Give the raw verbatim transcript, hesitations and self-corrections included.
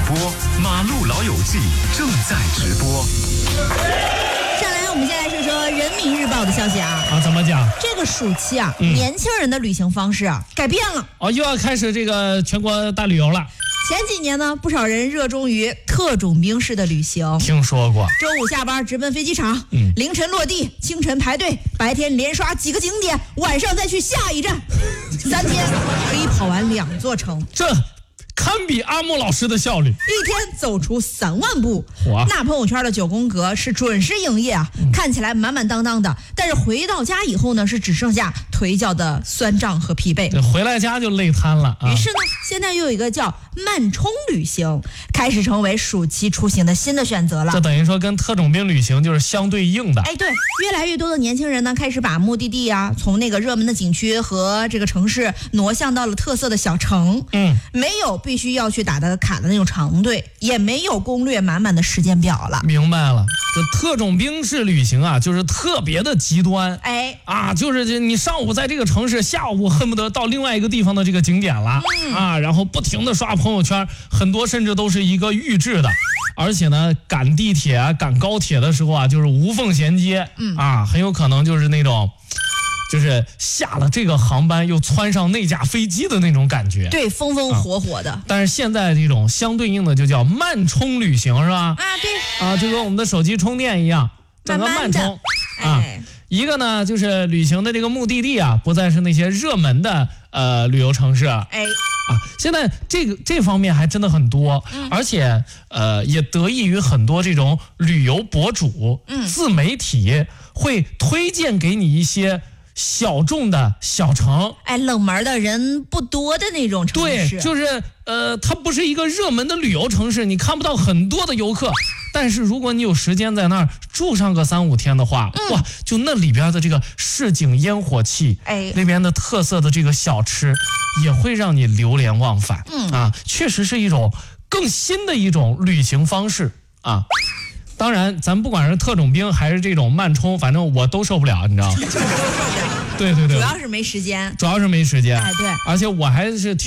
播《马路老友记》正在直播。 上来，我们先来说说人民日报的消息啊。 啊，怎么讲？ 这个暑期啊， 嗯、 年轻人的旅行方式啊改变了。 哦，又要开始这个全国大旅游了。 前几年呢，不少人热衷于特种兵式的旅行。 听说过。 周五下班直奔飞机场， 嗯、 凌晨落地，清晨排队，白天连刷几个景点，晚上再去下一站，三天可以跑完两座城。 这堪比阿木老师的效率， 一天走出三万步。那朋友圈的九宫格是准时营业啊，嗯、看起来满满当当的，但是回到家以后呢，是只剩下腿脚的酸胀和疲惫。 回来家就累瘫了啊。 于是呢，现在又有一个叫慢冲旅行，开始成为暑期出行的新的选择了。 这等于说跟特种兵旅行就是相对应的。 哎，对，越来越多的年轻人呢，开始把目的地啊，从那个热门的景区和这个城市挪向到了特色的小城。 嗯， 没有必须要去打的卡的那种长队，也没有攻略满满的时间表了。 明白了，这特种兵式旅行啊，就是特别的极端。 哎， 啊，就是你上午在这个城市，下午恨不得到另外一个地方的这个景点了。嗯、啊，然后不停的刷朋友圈，很多甚至都是一个预制的。而且呢，赶地铁啊，赶高铁的时候啊，就是无缝衔接。嗯啊，很有可能就是那种。就是下了这个航班又窜上那架飞机的那种感觉， 对，风风火火的、啊。 但是现在这种相对应的就叫慢充旅行，是吧？ 啊，对。 啊，就跟我们的手机充电一样，整个慢充。 慢慢啊， 哎、一个呢就是旅行的这个目的地啊，不再是那些热门的呃旅游城市。 哎。 啊，现在这个这方面还真的很多，嗯、而且呃也得益于很多这种旅游博主、嗯、自媒体会推荐给你一些。小众的小城， 哎，冷门的人不多的那种城市， 对，就是呃，它不是一个热门的旅游城市，你看不到很多的游客。但是如果你有时间在那儿住上个三五天的话，嗯、哇，就那里边的这个市井烟火气，哎，那边的特色的这个小吃，也会让你流连忘返。嗯啊，确实是一种更新的一种旅行方式啊。当然，咱不管是特种兵还是这种慢充，反正我都受不了，你知道吗？对对对， 主要是没时间， 主要是没时间。 哎，对， 而且我还是挺。